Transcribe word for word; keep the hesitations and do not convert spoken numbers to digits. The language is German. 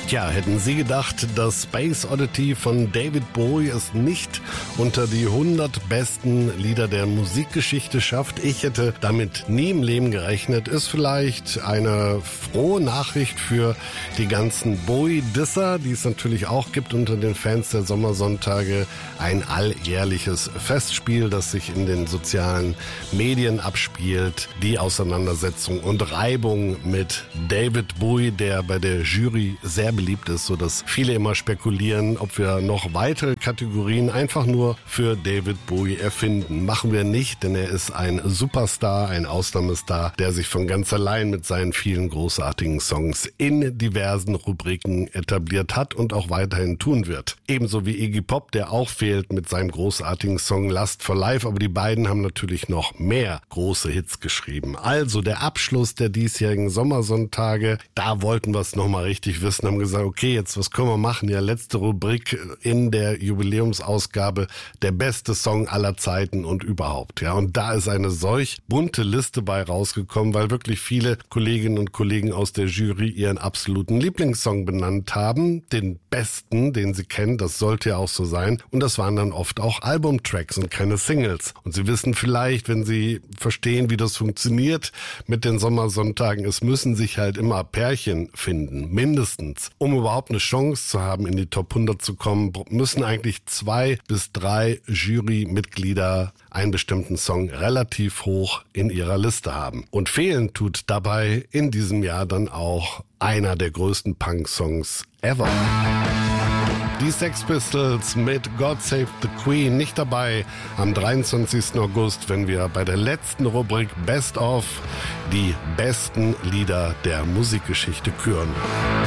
Tja, hätten Sie gedacht, dass Space Oddity von David Bowie es nicht unter die hundert besten Lieder der Musikgeschichte schafft? Ich hätte damit nie im Leben gerechnet. Ist vielleicht eine frohe Nachricht für die ganzen Bowie-Disser, die es natürlich auch gibt unter den Fans der Sommersonntage. Ein alljährliches Festspiel, das sich in den sozialen Medien abspielt. Die Auseinandersetzung und Reibung mit David Bowie, der bei der Jury sehr beliebt ist, sodass viele immer spekulieren, ob wir noch weitere Kategorien einfach nur für David Bowie erfinden. Machen wir nicht, denn er ist ein Superstar, ein Ausnahmestar, der sich von ganz allein mit seinen vielen großartigen Songs in diversen Rubriken etabliert hat und auch weiterhin tun wird. Ebenso wie Iggy Pop, der auch fehlt mit seinem großartigen Song Lust for Life, aber die beiden haben natürlich noch mehr große Hits geschrieben. Also der Abschluss der diesjährigen Sommersonntage, da wollten wir es nochmal richtig wissen, haben gesagt, okay, jetzt was können wir machen? Ja, letzte Rubrik in der Jubiläumsausgabe, der beste Song aller Zeiten und überhaupt. Ja, und da ist eine solch bunte Liste bei rausgekommen, weil wirklich viele Kolleginnen und Kollegen aus der Jury ihren absoluten Lieblingssong benannt haben, den besten, den sie kennen, das sollte ja auch so sein. Und das waren dann oft auch Albumtracks und keine Singles. Und Sie wissen vielleicht, wenn Sie verstehen, wie das funktioniert mit den Sommersonntagen, es müssen sich halt immer Pärchen finden, mindestens. Um überhaupt eine Chance zu haben, in die Top hundert zu kommen, müssen eigentlich zwei bis drei Jurymitglieder einen bestimmten Song relativ hoch in ihrer Liste haben. Und fehlen tut dabei in diesem Jahr dann auch einer der größten Punk-Songs ever. Die Sex Pistols mit God Save the Queen nicht dabei am dreiundzwanzigsten August, wenn wir bei der letzten Rubrik Best of die besten Lieder der Musikgeschichte küren.